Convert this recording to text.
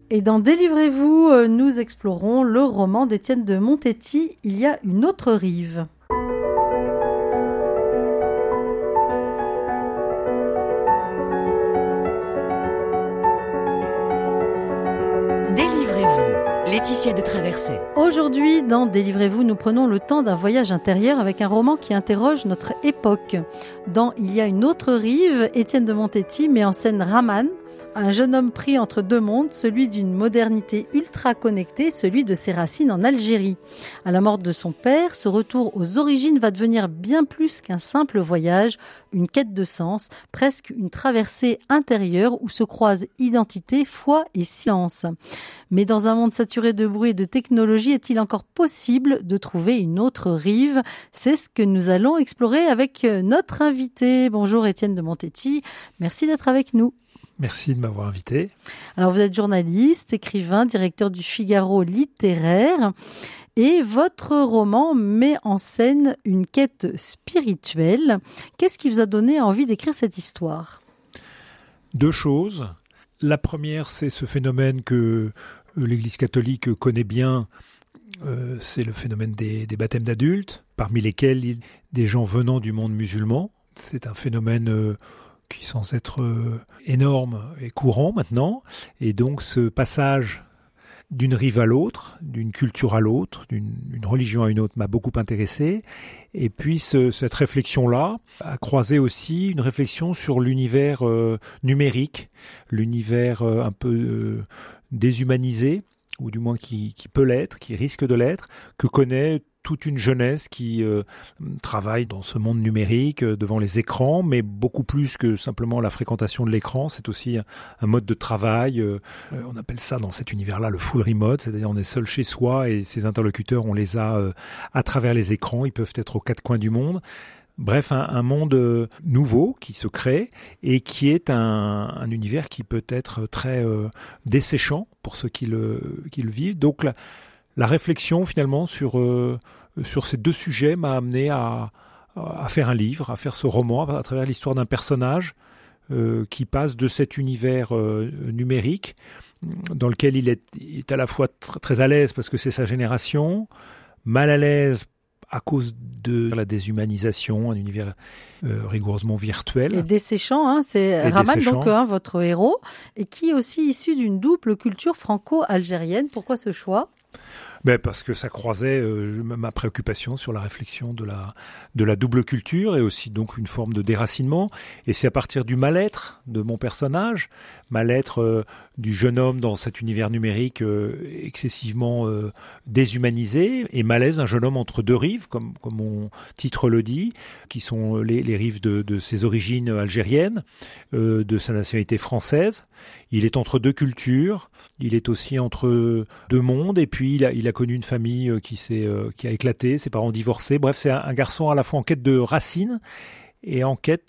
Et dans Délivrez-vous, nous explorons le roman d'Étienne de Montetti, Il y a une autre rive. Délivrez-vous, Laetitia de Traversais. Aujourd'hui, dans Délivrez-vous, nous prenons le temps d'un voyage intérieur avec un roman qui interroge notre époque. Dans Il y a une autre rive, Étienne de Montetti met en scène Rahman, un jeune homme pris entre deux mondes, celui d'une modernité ultra connectée, celui de ses racines en Algérie. À la mort de son père, ce retour aux origines va devenir bien plus qu'un simple voyage, une quête de sens, presque une traversée intérieure où se croisent identité, foi et silence. Mais dans un monde saturé de bruit et de technologie, est-il encore possible de trouver une autre rive ? C'est ce que nous allons explorer avec notre invité. Bonjour Étienne de Montetti, merci d'être avec nous. Merci de m'avoir invité. Alors vous êtes journaliste, écrivain, directeur du Figaro littéraire et votre roman met en scène une quête spirituelle. Qu'est-ce qui vous a donné envie d'écrire cette histoire ? Deux choses. La première, c'est ce phénomène que l'Église catholique connaît bien, c'est le phénomène des baptêmes d'adultes, parmi lesquels des gens venant du monde musulman. C'est un phénomène qui est censé être énorme et courant maintenant. Et donc ce passage d'une rive à l'autre, d'une culture à l'autre, d'une religion à une autre m'a beaucoup intéressé. Et puis cette réflexion-là a croisé aussi une réflexion sur l'univers numérique, l'univers un peu déshumanisé, ou du moins qui peut l'être, qui risque de l'être, que connaît toute une jeunesse qui travaille dans ce monde numérique, devant les écrans, mais beaucoup plus que simplement la fréquentation de l'écran. C'est aussi un mode de travail. On appelle ça dans cet univers-là le full remote, c'est-à-dire on est seul chez soi et ses interlocuteurs, on les a à travers les écrans. Ils peuvent être aux quatre coins du monde. Bref, un monde nouveau qui se crée et qui est un univers qui peut être très desséchant pour ceux qui le vivent. Donc la réflexion finalement sur ces deux sujets m'a amené à faire un livre, à faire ce roman à travers l'histoire d'un personnage qui passe de cet univers numérique dans lequel il est à la fois très à l'aise parce que c'est sa génération, mal à l'aise à cause de la déshumanisation, un univers rigoureusement virtuel. Et desséchant, c'est Rahman, donc votre héros, et qui est aussi issu d'une double culture franco-algérienne. Pourquoi ce choix ? Parce que ça croisait ma préoccupation sur la réflexion de la double culture et aussi donc une forme de déracinement. Et c'est à partir du mal-être de mon personnage, mal-être du jeune homme dans cet univers numérique excessivement déshumanisé et malaise un jeune homme entre deux rives, comme mon titre le dit, qui sont les rives de ses origines algériennes, de sa nationalité française. Il est entre deux cultures, il est aussi entre deux mondes et puis il a connu une famille qui a éclaté, ses parents divorcés. Bref, c'est un garçon à la fois en quête de racines et en quête